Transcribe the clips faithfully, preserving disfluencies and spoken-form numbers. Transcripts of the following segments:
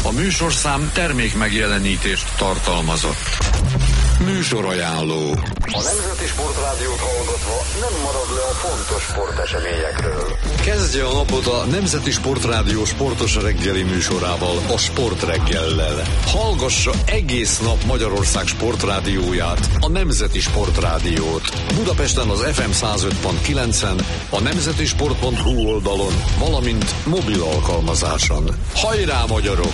A műsorszám termék megjelenítést tartalmazott. Műsorajánló. A Nemzeti Sportrádiót hallgatva nem marad le a fontos sporteseményekről. Kezdje a napot a Nemzeti Sportrádió sportos reggeli műsorával, a Sportreggellel. Hallgassa egész nap Magyarország sportrádióját, a Nemzeti Sportrádiót. Budapesten az ef em száz öt pont kilencen, a nemzetisport pont hu oldalon, valamint mobil alkalmazáson. Hajrá, magyarok!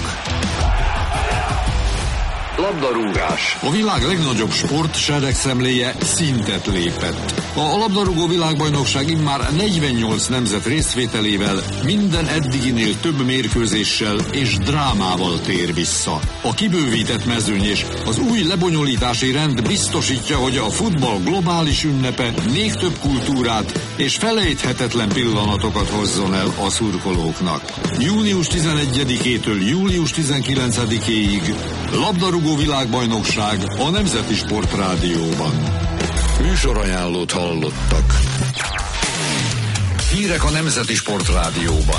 Labdarúgás. A világ legnagyobb sport seregszemléje szintet lépett. A labdarúgó világbajnokság immár negyvennyolc nemzet részvételével minden eddiginél több mérkőzéssel és drámával tér vissza. A kibővített mezőny és az új lebonyolítási rend biztosítja, hogy a futball globális ünnepe még több kultúrát és felejthetetlen pillanatokat hozzon el a szurkolóknak. június tizenegyedikétől július tizenkilencedikéig labdarúgó világbajnokság a Nemzeti Sportrádióban. Műsorajánlót hallottak. Hírek a Nemzeti Sportrádióban.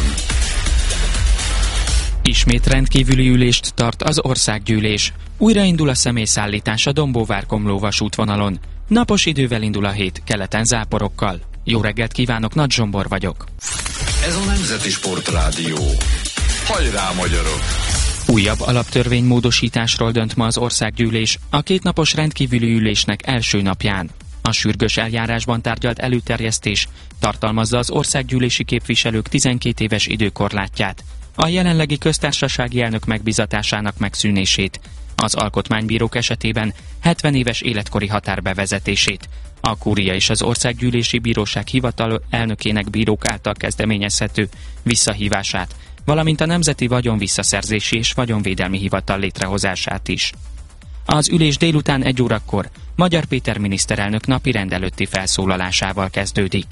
Ismét rendkívüli ülést tart az országgyűlés. Újraindul a személyszállítás a Dombóvár-Komló vasútvonalon. Napos idővel indul a hét, keleten záporokkal. Jó reggelt kívánok, Nagy Zsombor vagyok. Ez a Nemzeti Sportrádió. Hajrá, magyarok! Újabb alaptörvénymódosításról dönt ma az országgyűlés a kétnapos rendkívüli ülésnek első napján. A sürgős eljárásban tárgyalt előterjesztés tartalmazza az országgyűlési képviselők tizenkét éves időkorlátját, a jelenlegi köztársasági elnök megbizatásának megszűnését, az alkotmánybírók esetében hetven éves életkori határ bevezetését, a kúria és az országgyűlési bíróság hivatal elnökének bírók által kezdeményezhető visszahívását, valamint a Nemzeti Vagyonvisszaszerzési és Vagyonvédelmi Hivatal létrehozását is. Az ülés délután egy órakor Magyar Péter miniszterelnök napi rendelőtti felszólalásával kezdődik.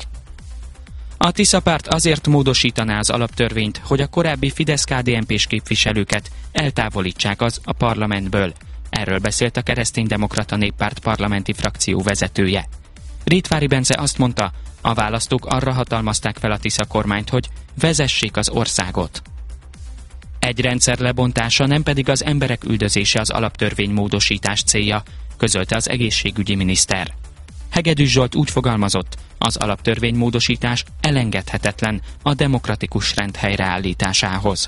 A Tisza párt azért módosítaná az alaptörvényt, hogy a korábbi Fidesz-ká dé en pés képviselőket eltávolítsák az a parlamentből. Erről beszélt a Kereszténydemokrata Néppárt parlamenti frakció vezetője. Rétvári Bence azt mondta, a választók arra hatalmazták fel a Tisza kormányt, hogy vezessék az országot. Egy rendszer lebontása, nem pedig az emberek üldözése az alaptörvény módosítás célja, közölte az egészségügyi miniszter. Hegedűs Zsolt úgy fogalmazott, az alaptörvény módosítás elengedhetetlen a demokratikus rend helyreállításához.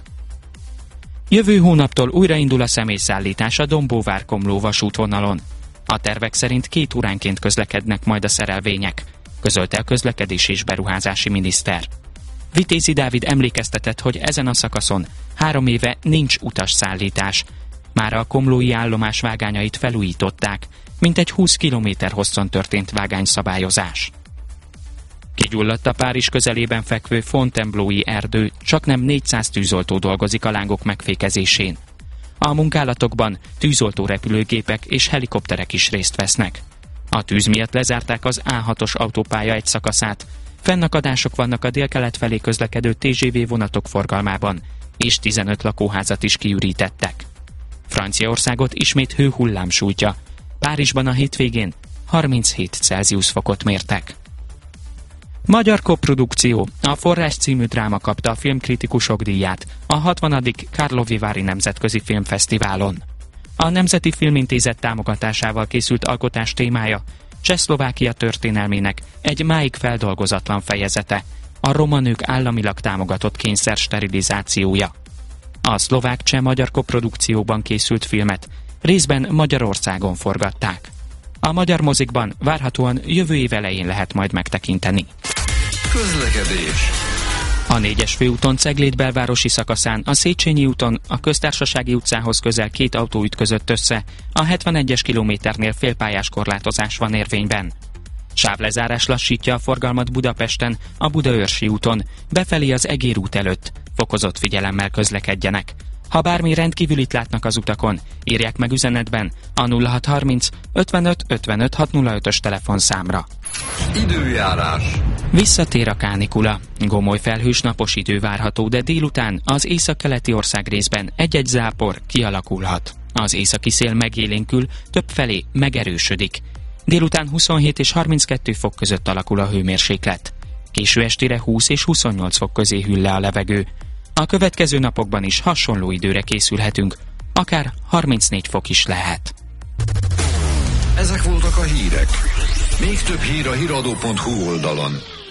Jövő hónaptól újraindul a személyszállítás a Dombóvár-Komló vasútvonalon. A tervek szerint két óránként közlekednek majd a szerelvények, közölte a közlekedési és beruházási miniszter. Vitézi Dávid emlékeztetett, hogy ezen a szakaszon három éve nincs utasszállítás. Már a komlói állomás vágányait felújították, mintegy húsz kilométer hosszon történt vágányszabályozás. Kigyulladt a Párizs közelében fekvő Fontainebleau-i erdő, csaknem négyszáz tűzoltó dolgozik a lángok megfékezésén. A munkálatokban tűzoltó repülőgépek és helikopterek is részt vesznek. A tűz miatt lezárták az á hatos autópálya egy szakaszát, fennakadások vannak a délkelet felé közlekedő té gé vé vonatok forgalmában, és tizenöt lakóházat is kiürítettek. Franciaországot ismét hőhullám sújtja. Párizsban a hétvégén harminchét Celsius fokot mértek. Magyar koprodukció, a Forrás című dráma kapta a filmkritikusok díját a hatvanadik Karlovi-vári Nemzetközi Filmfesztiválon. A Nemzeti Filmintézet támogatásával készült alkotás témája Csehszlovákia történelmének egy máig feldolgozatlan fejezete, a roma nők államilag támogatott kényszer sterilizációja. A szlovák-cseh-magyar koprodukcióban készült filmet részben Magyarországon forgatták. A magyar mozikban várhatóan jövő év elején lehet majd megtekinteni. Közlekedés. A négyes főúton Cegléd belvárosi szakaszán a Széchenyi úton a Köztársasági utcához közel két autó ütközött össze, a hetvenegyes kilométernél félpályás korlátozás van érvényben. Sávlezárás lassítja a forgalmat Budapesten, a Budaörsi úton, befelé az Egér út előtt. Fokozott figyelemmel közlekedjenek. Ha bármi rendkívülit látnak az utakon, írják meg üzenetben a nulla hat harminc ötvenöt ötvenöt hatszázötös telefonszámra. Időjárás. Visszatér a kánikula. Gomoly felhős napos idő várható, de délután az északkeleti ország részben egy-egy zápor kialakulhat. Az északi szél megélénkül, többfelé megerősödik. Délután huszonhét és harminckettő fok között alakul a hőmérséklet. Késő estére húsz és huszonnyolc fok közé hűl le a levegő. A következő napokban is hasonló időre készülhetünk, akár harmincnégy fok is lehet. Ezek voltak a hírek. Még több hír a híradó pont hu oldalon.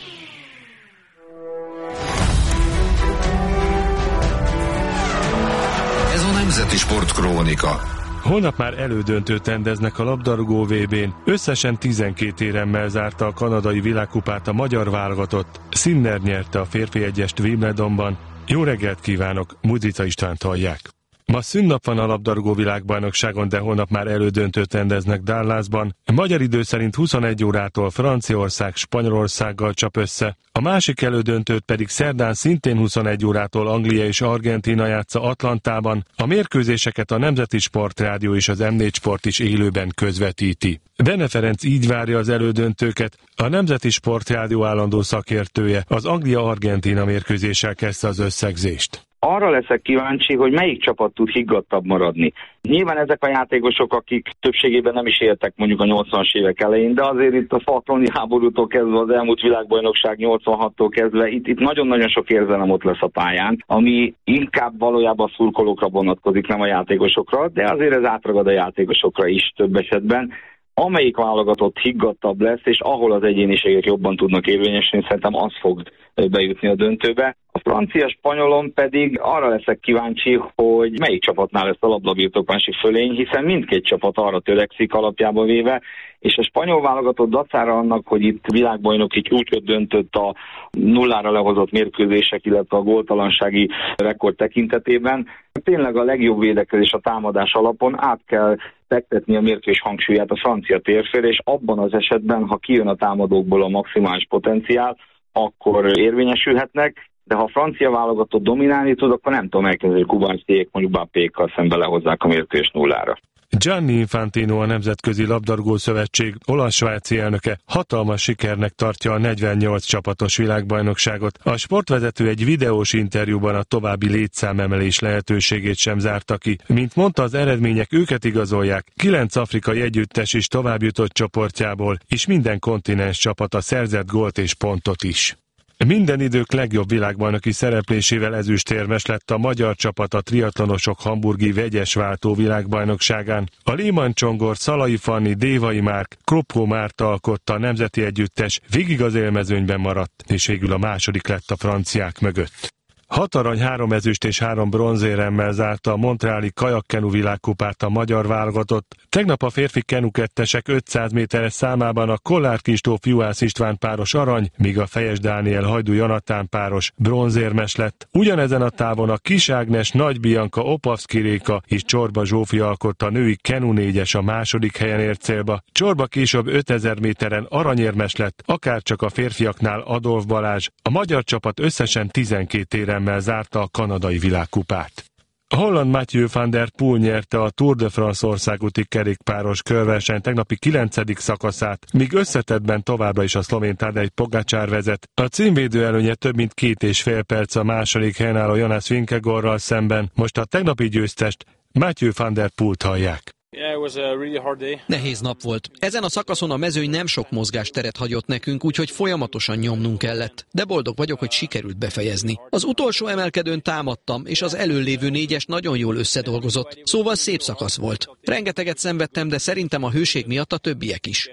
Ez a Nemzeti Sportkrónika. Holnap már elődöntőt rendeznek a labdarúgó vé bén. Összesen tizenkét éremmel zárta a kanadai világkupát a magyar válogatott. Sinner nyerte a férfi egyest Wimbledonban. Jó reggelt kívánok, Mudrica Istvánt hallják. Ma szünnap van a labdarúgó világbajnokságon, de holnap már elődöntőt rendeznek Dallasban. Magyar idő szerint huszonegy órától Franciaország Spanyolországgal csap össze. A másik elődöntőt pedig szerdán szintén huszonegy órától Anglia és Argentína játsza Atlantában. A mérkőzéseket a Nemzeti Sportrádió és az em négy Sport is élőben közvetíti. Bene Ferenc így várja az elődöntőket. A Nemzeti Sportrádió állandó szakértője az Anglia-Argentína mérkőzéssel kezdte az összegzést. Arra leszek kíváncsi, hogy melyik csapat tud higgadtabb maradni. Nyilván ezek a játékosok, akik többségében nem is éltek mondjuk a nyolcvanas évek elején, de azért itt a falklandi háborútól kezdve, az elmúlt világbajnokság nyolcvanhattól kezdve, itt, itt nagyon-nagyon sok érzelem ott lesz a pályán, ami inkább valójában a szurkolókra vonatkozik, nem a játékosokra, de azért ez átragad a játékosokra is több esetben. Amelyik válogatott higgadtabb lesz, és ahol az egyéniségek jobban tudnak érvényesülni, szerintem az fog bejutni a döntőbe. A francia-spanyolon pedig arra leszek kíváncsi, hogy melyik csapatnál lesz a labdabirtoklási fölény, hiszen mindkét csapat arra törekszik alapjába véve, és a spanyol válogatott dacára annak, hogy itt világbajnoki csúcsot döntött a nullára lehozott mérkőzések, illetve a góltalansági rekord tekintetében, tényleg a legjobb védekezés a támadás alapon át kell fektetni a mérkőzés hangsúlyát a francia térfélre, és abban az esetben, ha kijön a támadókból a maximális potenciál, akkor érvényesülhetnek, de ha a francia válogatott dominálni tud, akkor nem tudom elkezdeni, hogy kubánszék mondjuk Mbappékkal szembe lehozzák a mérkőzést nullára. Gianni Infantino, a Nemzetközi Labdarúgó Szövetség olasz-svájci elnöke hatalmas sikernek tartja a negyvennyolc csapatos világbajnokságot. A sportvezető egy videós interjúban a további létszámemelés lehetőségét sem zárta ki. Mint mondta, az eredmények őket igazolják, kilenc afrikai együttes is továbbjutott csoportjából, és minden kontinens csapata szerzett gólt és pontot is. Minden idők legjobb világbajnoki szereplésével ezüstérmes lett a magyar csapat a triatlonosok hamburgi vegyes váltó világbajnokságán. A Lehmann Csongor, Szalai Fanni, Dévai Márk, Kropó Márta alkotta a nemzeti együttes, végig az élmezőnyben maradt, és végül a második lett a franciák mögött. Hat arany, három ezüst és három bronzéremmel zárta a montreali kajakkenu világkupát a magyar válogatott. Tegnap a férfi kenukettesek ötszáz méteres számában a Kollár Kristóf Juhász István páros arany, míg a Fejes Dániel Hajdú Jonatán páros bronzérmes lett. Ugyanezen a távon a Kis Ágnes, Nagy Bianca, Opavszki Réka és Csorba Zsófi alkotta a női kenu négyes, a második helyen ért célba. Csorba később ötezer méteren aranyérmes lett, akárcsak a férfiaknál Adolf Balázs. A magyar csapat összesen tizenkét éremmel zárta a kanadai világkupát. A holland Mathieu van der Poel nyerte a Tour de France országúti kerékpáros körverseny tegnapi kilencedik szakaszát, míg összetettben továbbra is a szlovén Tadej Pogačar vezet. A címvédő előnye több mint két és fél perc a második helyen álló Jonas Vingegaardral szemben. Most a tegnapi győztest, Mathieu van der Poelt hallják. Nehéz nap volt. Ezen a szakaszon a mezőny nem sok mozgásteret hagyott nekünk, úgyhogy folyamatosan nyomnunk kellett. De boldog vagyok, hogy sikerült befejezni. Az utolsó emelkedőn támadtam, és az előlévő négyes nagyon jól összedolgozott. Szóval szép szakasz volt. Rengeteget szenvedtem, de szerintem a hőség miatt a többiek is.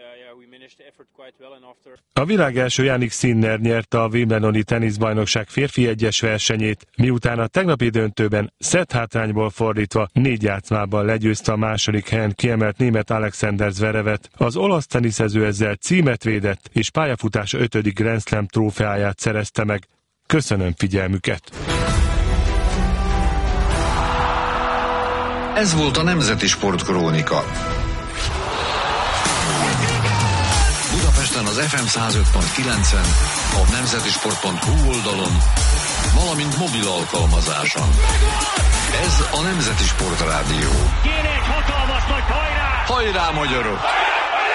A világ első Jannik Sinner nyerte a Wimbledoni teniszbajnokság férfi egyes versenyét, miután a tegnapi döntőben szett hátrányból fordítva négy játszmában legyőzte a második helyen kiemelt német Alexander Zverevet. Az olasz teniszező ezzel címet védett, és pályafutása ötödik Grand Slam trófeáját szerezte meg. Köszönöm figyelmüket! Ez volt a Nemzeti Sportkrónika. Budapesten az ef em száz öt pont kilencen, a nemzetisport pont hu oldalon, valamint mobil alkalmazáson. Ez a Nemzeti Sportrádió. Kéne egy hatalmas nagy hajrá! Hajrá, magyarok!